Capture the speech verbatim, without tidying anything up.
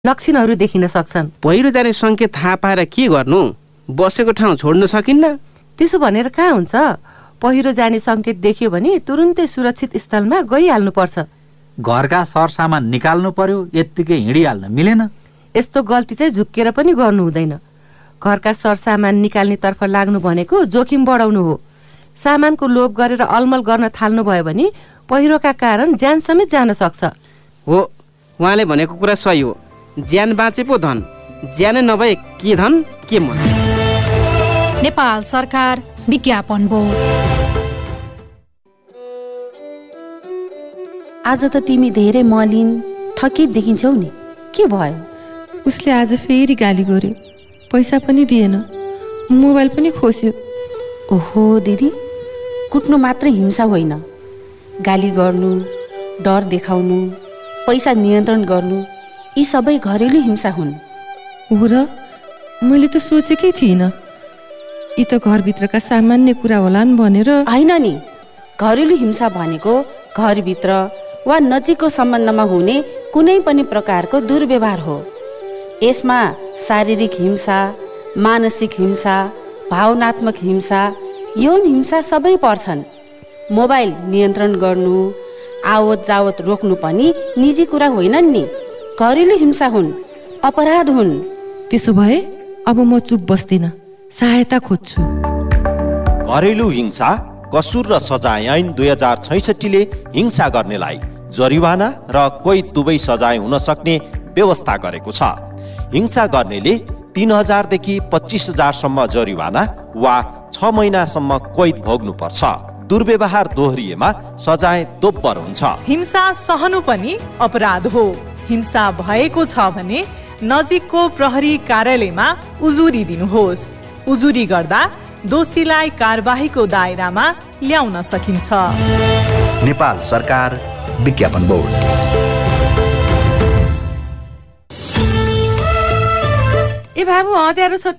लक्षणहरू देखिन सक्छन्। पहिरो जाने सङ्केत थाहा पाएर के गर्नु? बसेको ठाउँ छोड्न सकिन्न? त्यसो भनेर कहाँ हुन्छ? पहिरो जाने सङ्केत देखियो भने तुरुन्तै सुरक्षित स्थलमा गइहाल्नुपर्छ। घरका सरसामान निकाल्नु पर्यो, यत्तिकै हिँडिहाल्न मिलेन। यस्तो गल्ती चाहिँ झुक्केर पनि गर्नु हुँदैन। घरका सरसामान निकाल्नेतर्फ लाग्नु भनेको जोखिम बढाउनु हो। सामानको लोभ गरेर अलमल गर्न थाल्नु भयो भने पहिरोका कारण ज्यान समेत जान सक्छ। हो, उहाँले भनेको कुरा सही हो। ज्यान बाँचे पो धन, ज्यानै नभए के धन के मन। नेपाल सरकार विज्ञापन बोर्ड। आज त तिमी धेरै मलिन थकित देखिन्छौ नि, के भयो? उसले आज फेरि गाली गर्यो, पैसा पनि दिएन, मोबाइल पनि खोस्यो। ओहो दिदी, कुट्नु मात्र हिंसा होइन। गाली गर्नु, डर देखाउनु, पैसा नियन्त्रण गर्नु, यी सबै घरेलु हिंसा हुन्। हो र, मैले त सोचेकै थिइनँ। यी त घरभित्रका सामान्य कुरा होलान् भनेर। होइन नि, घरेलु हिंसा भनेको घरभित्र वा नजिकको सम्बन्धमा हुने कुनै पनि प्रकारको दुर्व्यवहार हो। यसमा शारीरिक हिंसा, मानसिक हिंसा, भावनात्मक हिंसा, यौन हिंसा सबै पर्छन्। मोबाइल नियन्त्रण गर्नु, आवत जावत रोक्नु पनि निजी कुरा होइनन् नि, घरेलु हिंसा हुन्, अपराध हुन्। त्यसो भए अब म चुप बस्दिनँ, सहायता खोज्छु। घरेलु हिंसा कसुर र सजाय ऐन दुई हजार छैसठीले हिंसा गर्नेलाई जरिवाना र कोही दुवै सजाय हुन सक्ने व्यवस्था गरेको छ। हिंसा गर्नेले तीन हजारदेखि पच्चिस हजारसम्म जरिवाना वा छ महिनासम्म कैद भोग्नुपर्छ। दुर्व्यवहार दोहोरिएमा सजाय दोब्बर हुन्छ। हिंसा सहनु पनि अपराध हो। हिंसा भएको छ भने नजिकको प्रहरी कार्यालयमा उजुरी दिनुहोस्। उजुरी गर्दा दोषीलाई कारबाहीको दायरामा ल्याउन सकिन्छ। नेपाल सरकार विज्ञापन बोर्ड। ए बाबु, अँध्यारो छ,